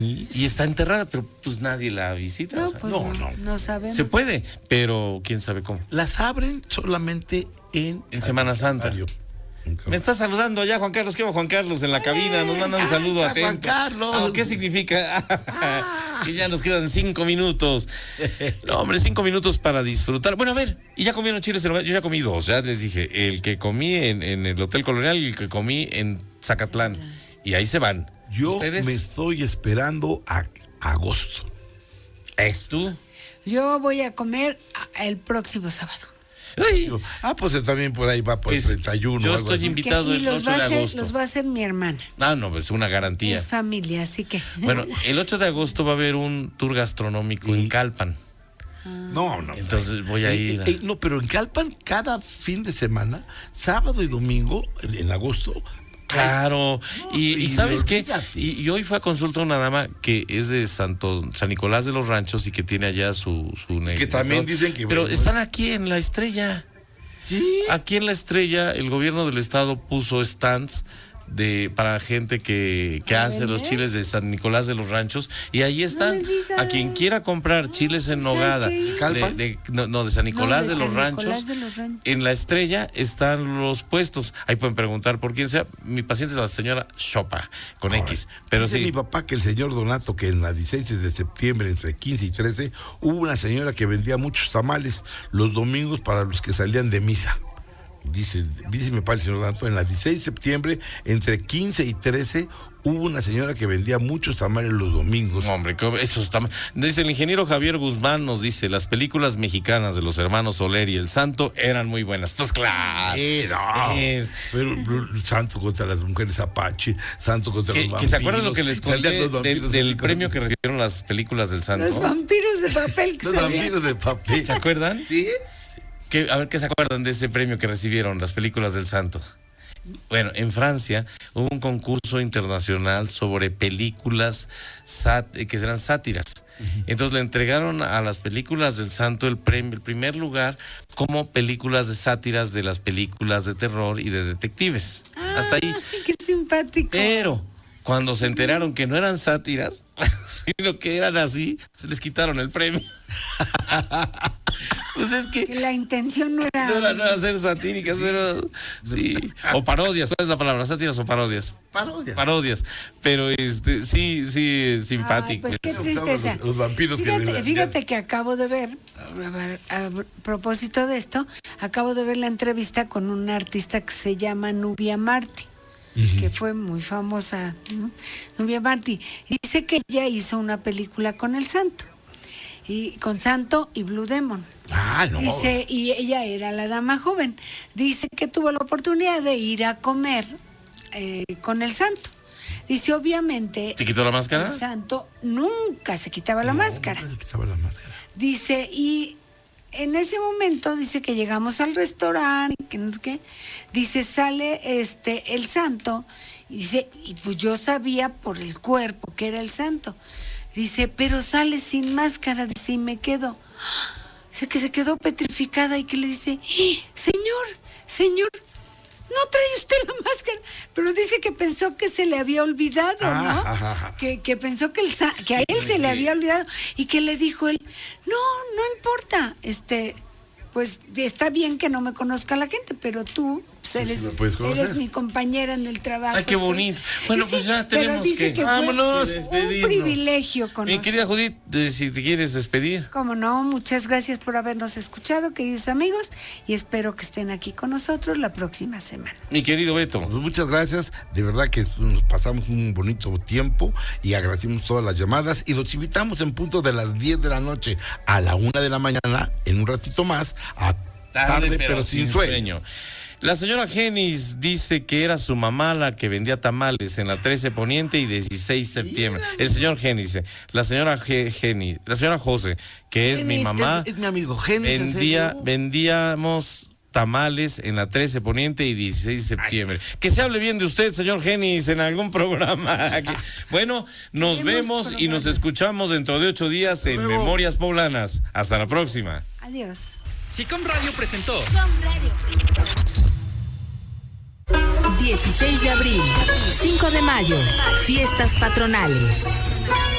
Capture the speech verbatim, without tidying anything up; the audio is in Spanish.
Y está enterrada, pero pues nadie la visita. No, o sea, pues no, no, no. no sabemos. Se puede, pero quién sabe cómo. Las abren solamente en... En Semana Santa. Me está saludando ya Juan Carlos. ¿Qué va Juan Carlos en la cabina? Nos manda un saludo atento. Juan Carlos. Ah, ¿qué significa? Que ya nos quedan cinco minutos. No, hombre, cinco minutos para disfrutar. Bueno, a ver, ¿y ya comieron chiles en nogada? Yo ya comí dos, ya les dije. El que comí en, en el Hotel Colonial y el que comí en Zacatlán. Y ahí se van. Yo ¿Ustedes? me estoy esperando a agosto. ¿Es tú? Yo voy a comer el próximo sábado. Ay, Ah, pues también por ahí va por pues, el treinta y uno. yo algo estoy así. invitado Que- y el los ocho va, de a hacer, agosto. los va a hacer mi hermana. Ah, no, es una garantía. Es familia, así que. Bueno, el ocho de agosto va a haber un tour gastronómico Sí. en Calpan. No, no. Entonces voy a Eh, ir. a- eh, no, pero en Calpan cada fin de semana, sábado y domingo, en, en agosto. Claro, No, y, y y ¿sabes qué? olvídate. Y, y hoy fue a consulta una dama que es de Santo San Nicolás de los Ranchos y que tiene allá su, su Que también dicen que... Pero bueno, están aquí en La Estrella. ¿sí? Aquí en La Estrella, el gobierno del estado puso stands de para gente que, que ¿A hace los vender? chiles de San Nicolás de los Ranchos y ahí están. me digas. A quien quiera comprar chiles en pues hay nogada, que ir. de, ¿Calpan? de- no, no, de San Nicolás No, de, de los San Ranchos. Nicolás de los Ranchos. En La Estrella están los puestos. Ahí pueden preguntar por quién sea. Mi paciente es la señora Chopa, con Ahora, X. Pero dice sí. mi papá que el señor Donato, que en la dieciséis de septiembre, entre quince y trece, hubo una señora que vendía muchos tamales los domingos para los que salían de misa. Dice, dice mi papá el señor Donato, en la dieciséis de septiembre, entre quince y trece, hubo una señora que vendía muchos tamales los domingos. Hombre, ¿cómo? Eso está mal. Dice el ingeniero Javier Guzmán, nos dice, las películas mexicanas de los hermanos Soler y El Santo eran muy buenas. Pues claro. Eh, no. Es- Pero, pero, Santo contra las mujeres Apache, Santo contra Que, los que vampiros. se acuerdan lo que les salían conté los del, vampiros del así con- premio que recibieron las películas del Santo. Los vampiros de papel que Los salían. vampiros de papel. ¿Se acuerdan? ¿Sí? ¿Qué- a ver, ¿qué se acuerdan de ese premio que recibieron las películas del Santo? Bueno, en Francia hubo un concurso internacional sobre películas sat- que eran sátiras. Entonces le entregaron a las películas del Santo el premio, el primer lugar como películas de sátiras de las películas de terror y de detectives. Hasta ahí. Ay, qué simpático. Pero cuando se enteraron que no eran sátiras, sino que eran así, se les quitaron el premio. Pues es que Que la intención no era. no era, no era ser satíricas, pero sí. O parodias, ¿cuál es la palabra? ¿Sátiras o parodias? Parodias. Parodias. Pero este, sí, sí, es simpático. Ay, pues qué eso. tristeza. Los- los vampiros que fíjate, le- fíjate que acabo de ver, a, ver, a propósito de esto, acabo de ver la entrevista con una artista que se llama Nubia Martí, que fue muy famosa, ¿no? Nubia Martí. Dice que ella hizo una película con el Santo, y con Santo y Blue Demon. Ah, no. Dice, y ella era la dama joven. Dice que tuvo la oportunidad de ir a comer eh, con el Santo. Dice, obviamente, ¿Se quitó la máscara? el Santo nunca se quitaba la No, máscara. nunca se quitaba la máscara. Dice, y en ese momento dice que llegamos al restaurante, que no sé qué. Dice, sale este el Santo, y dice, y pues yo sabía por el cuerpo que era el Santo. Dice, pero sale sin máscara, dice, y me quedo. Dice que se quedó petrificada y que le dice, ¡Eh, señor, señor, no trae usted la máscara! Pero dice que pensó que se le había olvidado, ¿no? Ah, ajá, ajá. Que, que pensó que, el, sa- que a él se le había olvidado y que le dijo él, no, no importa, este, pues está bien que no me conozca la gente, pero tú pues, eres, me puedes conocer. eres mi compañera en el trabajo. Ay, qué bonito. Bueno, pues ya pero tenemos dice que- que, fue vámonos. un Despedirnos. privilegio Mi conocer. querida Judith, eh, si te quieres despedir. Como no, muchas gracias por habernos escuchado, queridos amigos, y espero que estén aquí con nosotros la próxima semana. Mi querido Beto. Pues muchas gracias, de verdad que nos pasamos un bonito tiempo y agradecemos todas las llamadas y los invitamos en punto de las diez de la noche a la una de la mañana, en un ratito más, a tarde, pero, sin sueño. La señora Genis dice que era su mamá la que vendía tamales en la trece Poniente y dieciséis de septiembre. El señor Genis, eh, la señora Ge- Genis, la señora José, que es mi Genis, mamá, Es, es mi amigo Genis. ¿en vendía, serio? vendíamos tamales en la trece Poniente y dieciséis de septiembre. Que se hable bien de usted, señor Genis, en algún programa. Aquí. Bueno, nos Tenemos vemos y nos programa. escuchamos dentro de ocho días en luego. Memorias Poblanas. Hasta la próxima. Adiós. Sicom Radio presentó dieciséis de abril, cinco de mayo, fiestas patronales.